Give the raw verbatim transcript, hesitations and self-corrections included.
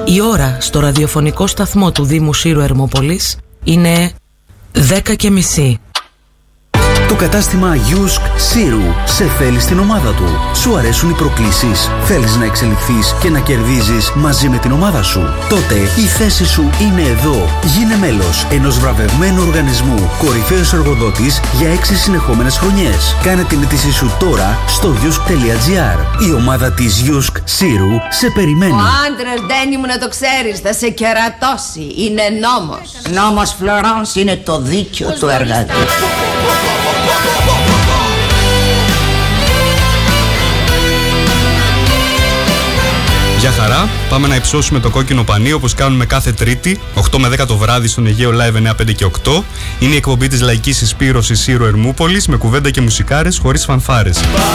Η ώρα στο ραδιοφωνικό σταθμό του Δήμου Σύρου Ερμόπολης είναι δέκα και μισή. Το κατάστημα Γιούσκ Σύρου σε θέλει στην ομάδα του. Σου αρέσουν οι προκλήσεις? Θέλεις να εξελιχθείς και να κερδίζεις μαζί με την ομάδα σου? Τότε η θέση σου είναι εδώ. Γίνε μέλος ενός βραβευμένου οργανισμού, κορυφαίος εργοδότης για έξι συνεχόμενες χρονιές. Κάνε την αίτησή σου τώρα στο γιούσκ τελεία τζι άρ. Η ομάδα της Γιούσκ Σύρου σε περιμένει. Ο άντρας, Ντένι μου, να το ξέρεις, θα σε κερατώσει. Είναι νόμος. Νόμος, Φλωράνς, είναι το δίκαιο του εργάτη. Γεια χαρά, πάμε να υψώσουμε το κόκκινο πανί όπως κάνουμε κάθε Τρίτη, οκτώ με δέκα το βράδυ στον Αιγαίο Live εννιά, πέντε και οκτώ. Είναι η εκπομπή της Λαϊκής Συσπήρωσης Σύρου Ερμούπολης με κουβέντα και μουσικάρες χωρίς φανφάρες.